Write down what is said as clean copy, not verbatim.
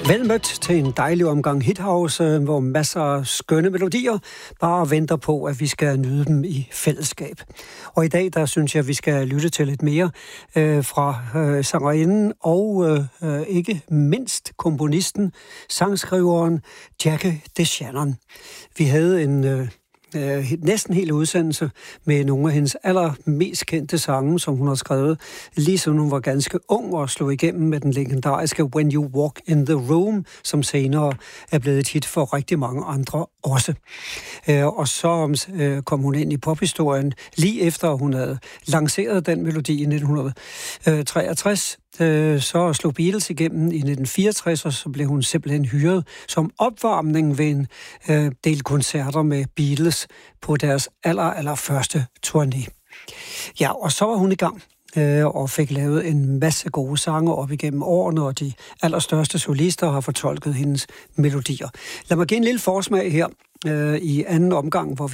Vel mødt til en dejlig omgang Hithouse, hvor masser af skønne melodier bare venter på, at vi skal nyde dem i fællesskab. Og i dag, der synes jeg, at vi skal lytte til lidt mere fra sangerinden og ikke mindst komponisten, sangskriveren Jackie DeShannon. Vi havde en næsten hele udsendelse med nogle af hendes allermest kendte sange, som hun har skrevet, lige siden hun var ganske ung og slog igennem med den legendariske When You Walk in the Room, som senere er blevet et hit for rigtig mange andre også. Og så kom hun ind i pophistorien lige efter hun havde lanceret den melodi i 1963. Så slog Beatles igennem i 1964, og så blev hun simpelthen hyret som opvarmning ved en del koncerter med Beatles på deres allerførste turné. Ja, og så var hun i gang og fik lavet en masse gode sange op igennem årene, og de allerstørste solister har fortolket hendes melodier. Lad mig give en lille forsmag her i anden omgang, hvor